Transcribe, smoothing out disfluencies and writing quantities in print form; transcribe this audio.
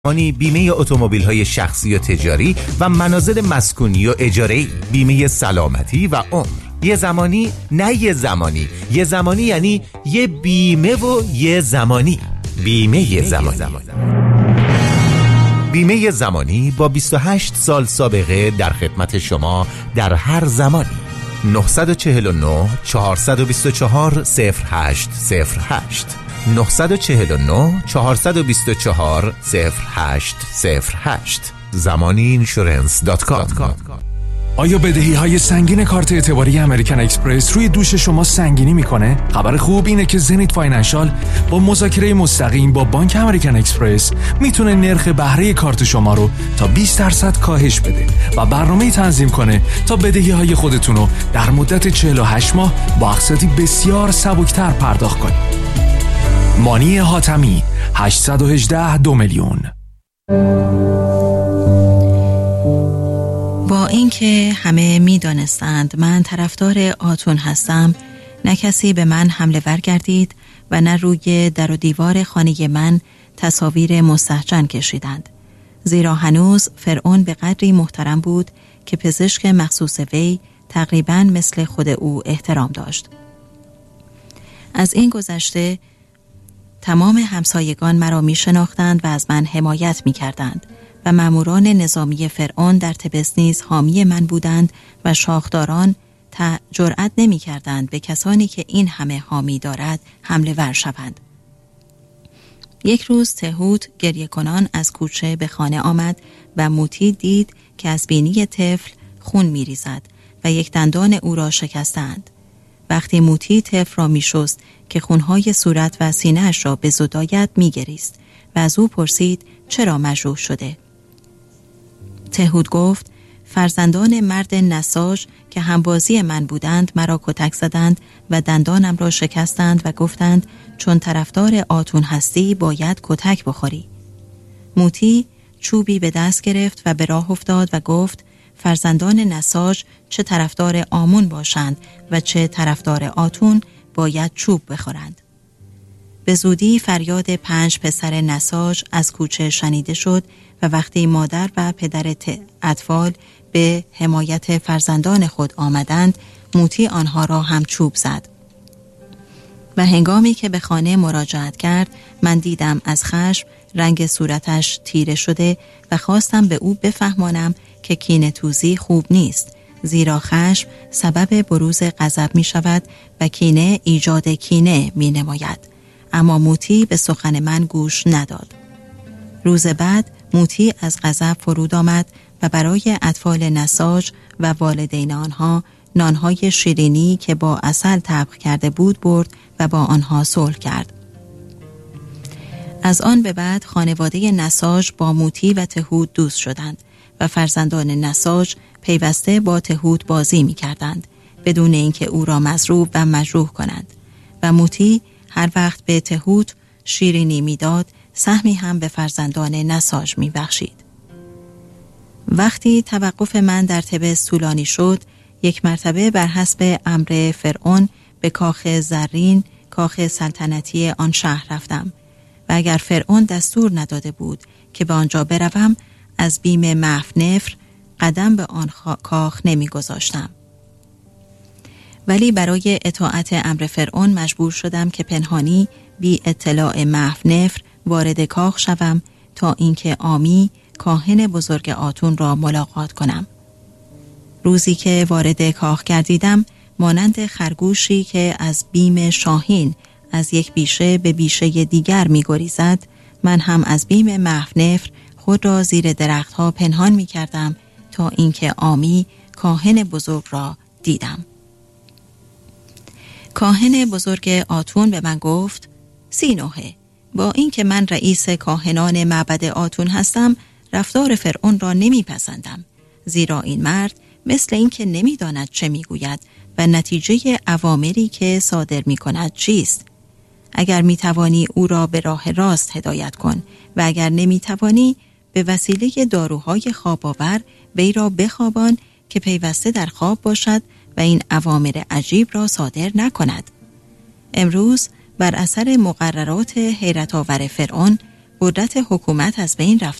بیمه اتومبیل‌های شخصی و تجاری و منازل مسکونی و اجاره‌ای، بیمه سلامتی و عمر. یه زمانی نه یه زمانی، یه زمانی یعنی یه بیمه و یه زمانی. بیمه زمانی. بیمه زمانی با 28 سال سابقه در خدمت شما در هر زمانی. 949 424 0808 949 424 0808 zamaniinsurance.com. آیا بدهی‌های سنگین کارت اعتباری امریکن اکسپرس روی دوش شما سنگینی میکنه؟ خبر خوب اینه که زنیت فاینانشال با مذاکره مستقیم با بانک امریکن اکسپرس میتونه نرخ بهره کارت شما رو تا 20% کاهش بده و برنامه‌ای تنظیم کنه تا بدهی‌های خودتون رو در مدت 48 ماه با اقساطی بسیار سبکتر پرداخت کنید. مانی حاتمی 818 2 میلیون. با اینکه همه می‌دانستند من طرفدار آتون هستم، نه کسی به من حمله ور گردید و نه روی در و دیوار خانه من تصاویر مستهجن کشیدند، زیرا هنوز فرعون به قدری محترم بود که پزشک مخصوص وی تقریباً مثل خود او احترام داشت. از این گذشته تمام همسایگان مرا می شناختند و از من حمایت می کردند و ماموران نظامی فرعون در طبس نیز حامی من بودند و شاخداران جرأت نمی کردند به کسانی که این همه حامی دارد حمله ور شوند. یک روز تهوت گریه کنان از کوچه به خانه آمد و موتی دید که از بینی طفل خون می ریزد و یک دندان او را شکستند. وقتی موتی طفل را می شست که خونهای صورت و سینه‌اش را به زدایت می گریست و از او پرسید چرا مجروح شده. تهوت گفت فرزندان مرد نساج که همبازی من بودند مرا کتک زدند و دندانم را شکستند و گفتند چون طرفدار آتون هستی باید کتک بخوری. موتی چوبی به دست گرفت و به راه افتاد و گفت فرزندان نساج چه طرفدار آمون باشند و چه طرفدار آتون باید چوب بخورند. به زودی فریاد 5 پسر نساج از کوچه شنیده شد و وقتی مادر و پدر اطفال به حمایت فرزندان خود آمدند، موتی آنها را هم چوب زد. و هنگامی که به خانه مراجعت کرد، من دیدم از خشم رنگ صورتش تیره شده و خواستم به او بفهمانم که کینه‌توزی خوب نیست، زیرا خشم سبب بروز غضب می شود و کینه ایجاد کینه می نماید. اما موتی به سخن من گوش نداد. روز بعد موتی از غضب فرود آمد و برای اطفال نساج و والدین آنها نانهای شیرینی که با عسل طبخ کرده بود برد و با آنها صلح کرد. از آن به بعد خانواده نساج با موتی و تهوت دوست شدند و فرزندان نساج پیوسته با تهوت بازی می کردند بدون اینکه او را مضروب و مجروح کنند و موتی هر وقت به تهوت شیرینی می داد سهمی هم به فرزندان نساج می بخشید. وقتی توقف من در طبس طولانی شد، یک مرتبه بر حسب امر فرعون به کاخ زرین، کاخ سلطنتی آن شهر رفتم و اگر فرعون دستور نداده بود که به آنجا بروم، از بیم محو نفر قدم به آن کاخ نمی گذاشتم. ولی برای اطاعت امر فرعون مجبور شدم که پنهانی بی اطلاع محو نفر وارد کاخ شوم تا اینکه آمی کاهن بزرگ آتون را ملاقات کنم. روزی که وارد کاخ گردیدم، مانند خرگوشی که از بیم شاهین از یک بیشه به بیشه دیگر می گریزد، من هم از بیم محو نفر خود را زیر درختها پنهان می کردم تا اینکه آمی کاهن بزرگ را دیدم. کاهن بزرگ آتون به من گفت سینوحه، با اینکه من رئیس کاهنان معبد آتون هستم، رفتار فرعون را نمیپسندم، زیرا این مرد مثل اینکه نمیداند چه میگوید و نتیجه اوامری که صادر میکند چیست. اگر میتوانی او را به راه راست هدایت کن و اگر نمیتوانی به وسیله داروهای خواب‌آور وی را بخوابان که پیوسته در خواب باشد و این اوامر عجیب را صادر نکند. امروز بر اثر مقررات حیرت‌آور فرعون قدرت حکومت از بین رفت.